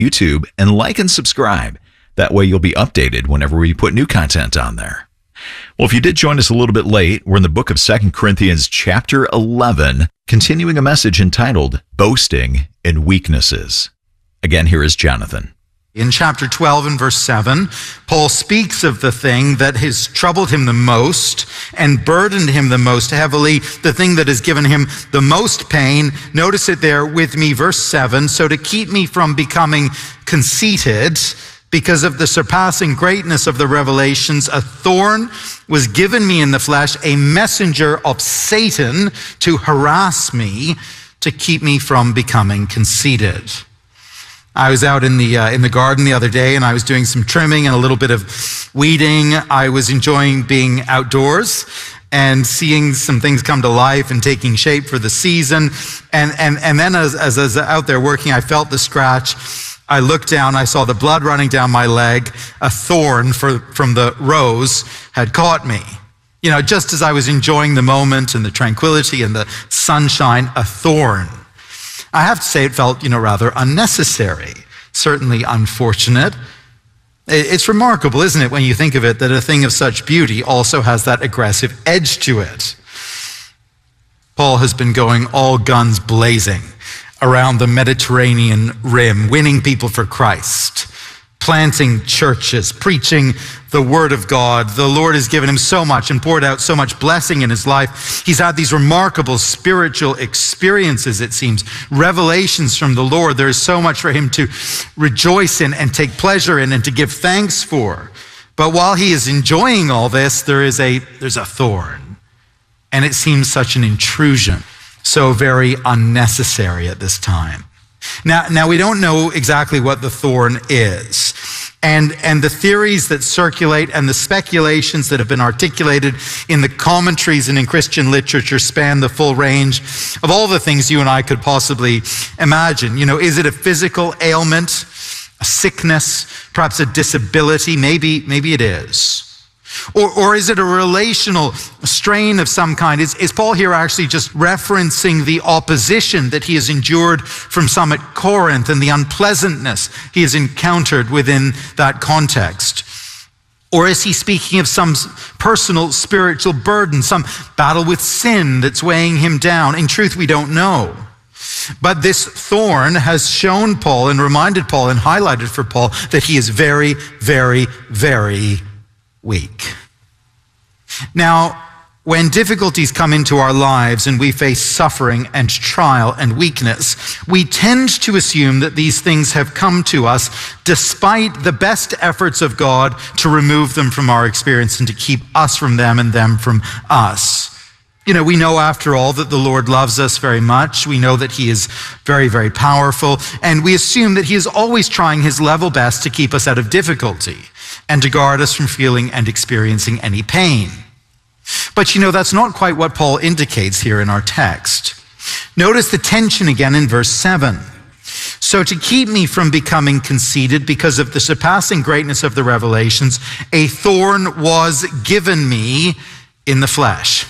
YouTube, and like and subscribe. That way you'll be updated whenever we put new content on there. Well, if you did join us a little bit late, we're in the book of 2 Corinthians chapter 11, continuing a message entitled Boasting in Weaknesses. Again, here is Jonathan. In chapter 12 and verse 7, Paul speaks of the thing that has troubled him the most and burdened him the most heavily, the thing that has given him the most pain. Notice it there with me, verse 7. So to keep me from becoming conceited, because of the surpassing greatness of the revelations, a thorn was given me in the flesh, a messenger of Satan to harass me, to keep me from becoming conceited. I was out in the garden the other day, and I was doing some trimming and a little bit of weeding. I was enjoying being outdoors and seeing some things come to life and taking shape for the season. And then as I was out there working, I felt the scratch. I looked down, I saw the blood running down my leg. A thorn from the rose had caught me. You know, just as I was enjoying the moment and the tranquility and the sunshine, a thorn. I have to say it felt, rather unnecessary, certainly unfortunate. It's remarkable, isn't it, when you think of it, that a thing of such beauty also has that aggressive edge to it. Paul has been going all guns blazing around the Mediterranean rim, winning people for Christ, planting churches, preaching the word of God. The Lord has given him so much and poured out so much blessing in his life. He's had these remarkable spiritual experiences, it seems, revelations from the Lord. There is so much for him to rejoice in and take pleasure in and to give thanks for. But while he is enjoying all this, there's a thorn. And it seems such an intrusion, so very unnecessary at this time. Now we don't know exactly what the thorn is. And the theories that circulate and the speculations that have been articulated in the commentaries and in Christian literature span the full range of all the things you and I could possibly imagine. Is it a physical ailment, a sickness, perhaps a disability? Maybe it is. Or is it a relational strain of some kind? Is Paul here actually just referencing the opposition that he has endured from some at Corinth and the unpleasantness he has encountered within that context? Or is he speaking of some personal spiritual burden, some battle with sin that's weighing him down? In truth, we don't know. But this thorn has shown Paul and reminded Paul and highlighted for Paul that he is very, very, very weak. Now, when difficulties come into our lives and we face suffering and trial and weakness, we tend to assume that these things have come to us despite the best efforts of God to remove them from our experience and to keep us from them and them from us. We know after all that the Lord loves us very much. We know that he is very, very powerful. And we assume that he is always trying his level best to keep us out of difficulty and to guard us from feeling and experiencing any pain. But that's not quite what Paul indicates here in our text. Notice the tension again in verse 7. So to keep me from becoming conceited because of the surpassing greatness of the revelations, a thorn was given me in the flesh.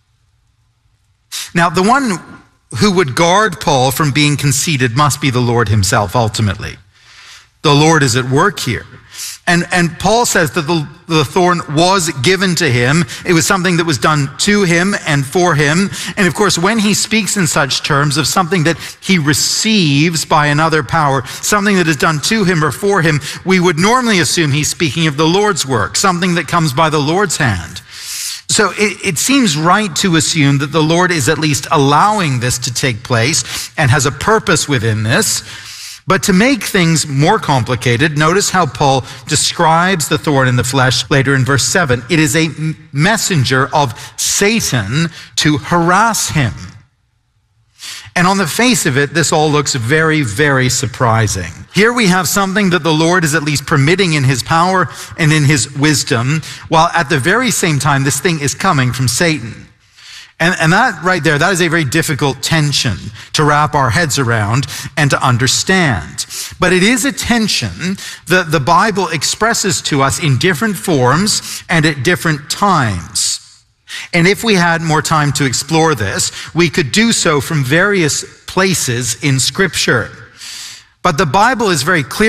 Now, the one who would guard Paul from being conceited must be the Lord himself, ultimately. The Lord is at work here. And Paul says that the thorn was given to him. It was something that was done to him and for him. And of course, when he speaks in such terms of something that he receives by another power, something that is done to him or for him, we would normally assume he's speaking of the Lord's work, something that comes by the Lord's hand. So it seems right to assume that the Lord is at least allowing this to take place and has a purpose within this. But to make things more complicated, notice how Paul describes the thorn in the flesh later in verse 7. It is a messenger of Satan to harass him. And on the face of it, this all looks very, very surprising. Here we have something that the Lord is at least permitting in his power and in his wisdom, while at the very same time, this thing is coming from Satan. And that right there, that is a very difficult tension to wrap our heads around and to understand. But it is a tension that the Bible expresses to us in different forms and at different times. And if we had more time to explore this, we could do so from various places in Scripture. But the Bible is very clear